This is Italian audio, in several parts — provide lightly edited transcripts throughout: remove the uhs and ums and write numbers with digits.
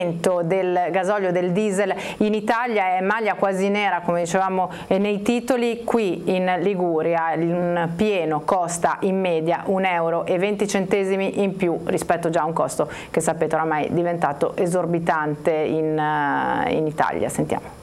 del gasolio, del diesel in Italia è maglia quasi nera, come dicevamo nei titoli. Qui in Liguria un pieno costa in media 1,20 euro in più rispetto già a un costo che sapete oramai è diventato esorbitante in Italia. Sentiamo.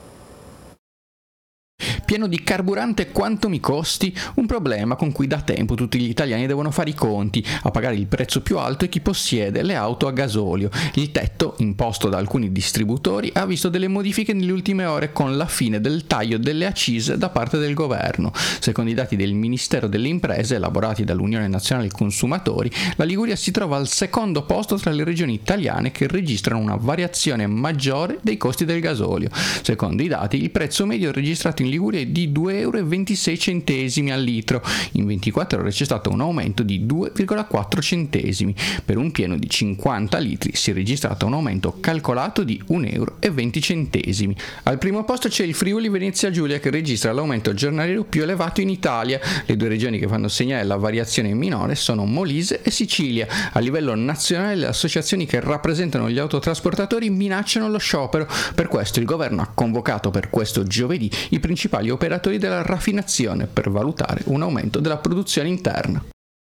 Pieno di carburante quanto mi costi? Un problema con cui da tempo tutti gli italiani devono fare i conti. A pagare il prezzo più alto è chi possiede le auto a gasolio. Il tetto, imposto da alcuni distributori, ha visto delle modifiche nelle ultime ore con la fine del taglio delle accise da parte del governo. Secondo i dati del Ministero delle Imprese, elaborati dall'Unione Nazionale Consumatori, la Liguria si trova al secondo posto tra le regioni italiane che registrano una variazione maggiore dei costi del gasolio. Secondo i dati, il prezzo medio registrato in Liguria è di 2,26 euro al litro. In 24 ore c'è stato un aumento di 2,4 centesimi. Per un pieno di 50 litri si è registrato un aumento calcolato di 1,20 euro. Al primo posto c'è il Friuli Venezia Giulia, che registra l'aumento giornaliero più elevato in Italia. Le due regioni che fanno segnare la variazione minore sono Molise e Sicilia. A livello nazionale le associazioni che rappresentano gli autotrasportatori minacciano lo sciopero. Per questo il governo ha convocato per questo giovedì i principali operatori della raffinazione per valutare un aumento della produzione interna.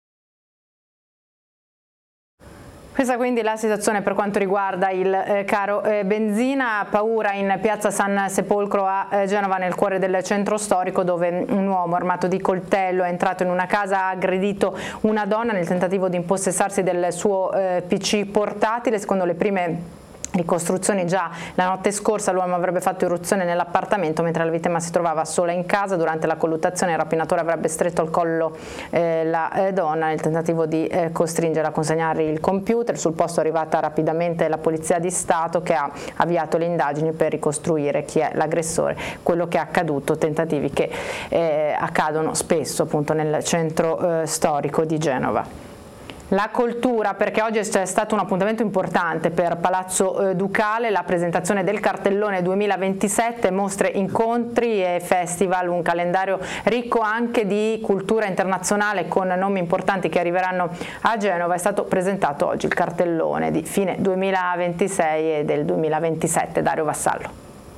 Questa quindi è la situazione per quanto riguarda il caro benzina. Paura in piazza San Sepolcro a Genova, nel cuore del centro storico, dove un uomo armato di coltello è entrato in una casa, ha aggredito una donna nel tentativo di impossessarsi del suo PC portatile. Secondo le prime ricostruzioni, già la notte scorsa l'uomo avrebbe fatto irruzione nell'appartamento mentre la vittima si trovava sola in casa. Durante la colluttazione il rapinatore avrebbe stretto al collo la donna nel tentativo di costringerla a consegnare il computer. Sul posto è arrivata rapidamente la Polizia di Stato, che ha avviato le indagini per ricostruire chi è l'aggressore, quello che è accaduto, tentativi che accadono spesso appunto nel centro storico di Genova. La cultura, perché oggi c'è stato un appuntamento importante per Palazzo Ducale, la presentazione del cartellone 2027, mostre, incontri e festival, un calendario ricco anche di cultura internazionale con nomi importanti che arriveranno a Genova. È stato presentato oggi il cartellone di fine 2026 e del 2027. Dario Vassallo.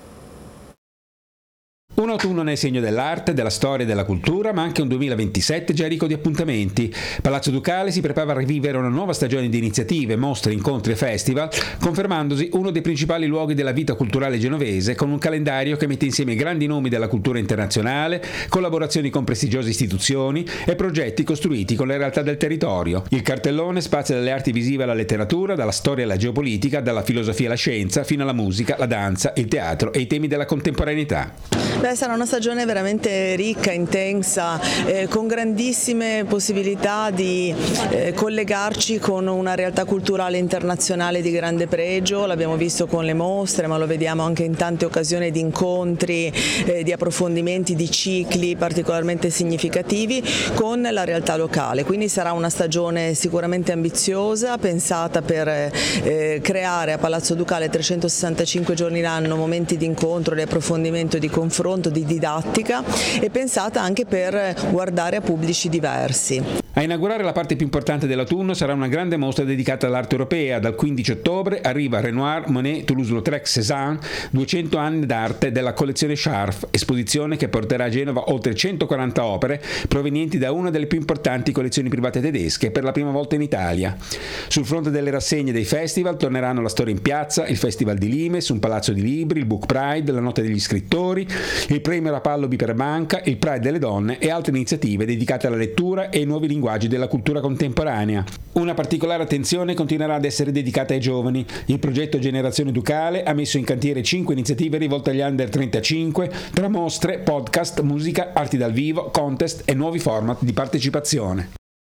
Un autunno nel segno dell'arte, della storia e della cultura, ma anche un 2027 già ricco di appuntamenti. Palazzo Ducale si prepara a rivivere una nuova stagione di iniziative, mostre, incontri e festival, confermandosi uno dei principali luoghi della vita culturale genovese, con un calendario che mette insieme grandi nomi della cultura internazionale, collaborazioni con prestigiose istituzioni e progetti costruiti con le realtà del territorio. Il cartellone spazia dalle arti visive alla letteratura, dalla storia alla geopolitica, dalla filosofia alla scienza, fino alla musica, la danza, il teatro e i temi della contemporaneità. Sarà una stagione veramente ricca, intensa, con grandissime possibilità di collegarci con una realtà culturale internazionale di grande pregio. L'abbiamo visto con le mostre, ma lo vediamo anche in tante occasioni di incontri, di approfondimenti, di cicli particolarmente significativi con la realtà locale. Quindi sarà una stagione sicuramente ambiziosa, pensata per creare a Palazzo Ducale 365 giorni l'anno momenti di incontro, di approfondimento, di confronto, di didattica, e pensata anche per guardare a pubblici diversi. A inaugurare la parte più importante dell'autunno sarà una grande mostra dedicata all'arte europea. Dal 15 ottobre arriva Renoir, Monet, Toulouse-Lautrec, Cézanne, 200 anni d'arte della collezione Scharf, esposizione che porterà a Genova oltre 140 opere provenienti da una delle più importanti collezioni private tedesche per la prima volta in Italia. Sul fronte delle rassegne e dei festival torneranno la Storia in Piazza, il Festival di Limes, un Palazzo di Libri, il Book Pride, la Notte degli Scrittori, il Premio Rapallo Biperbanca, il Pride delle Donne e altre iniziative dedicate alla lettura e ai nuovi linguaggi della cultura contemporanea. Una particolare attenzione continuerà ad essere dedicata ai giovani. Il progetto Generazione Ducale ha messo in cantiere 5 iniziative rivolte agli under 35, tra mostre, podcast, musica, arti dal vivo, contest e nuovi format di partecipazione.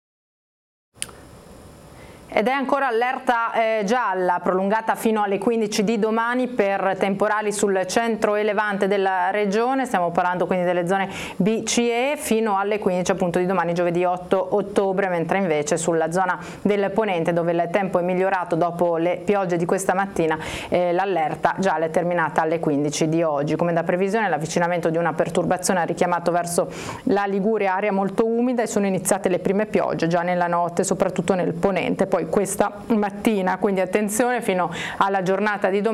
Ed è ancora allerta gialla prolungata fino alle 15 di domani per temporali sul centro e levante della regione. Stiamo parlando quindi delle zone B, C e fino alle 15 appunto di domani, giovedì 8 ottobre, mentre invece sulla zona del ponente, dove il tempo è migliorato dopo le piogge di questa mattina, l'allerta gialla è terminata alle 15 di oggi. Come da previsione, l'avvicinamento di una perturbazione ha richiamato verso la Liguria aria molto umida e sono iniziate le prime piogge già nella notte, soprattutto nel ponente. Poi questa mattina, quindi attenzione fino alla giornata di domani.